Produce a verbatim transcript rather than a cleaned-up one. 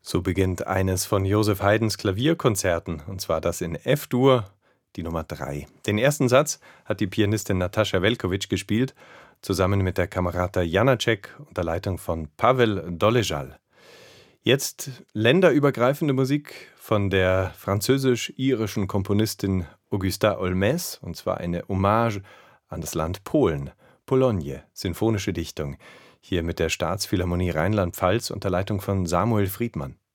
So beginnt eines von Joseph Haydns Klavierkonzerten, und zwar das in F-Dur, die Nummer drei. Den ersten Satz hat die Pianistin Natascha Velkovic gespielt, zusammen mit der Kamerata Janacek unter Leitung von Pavel Dolezal. Jetzt länderübergreifende Musik von der französisch-irischen Komponistin Augusta Olmès, und zwar eine Hommage an das Land Polen. Pologne, sinfonische Dichtung. Hier mit der Staatsphilharmonie Rheinland-Pfalz unter Leitung von Samuel Friedmann.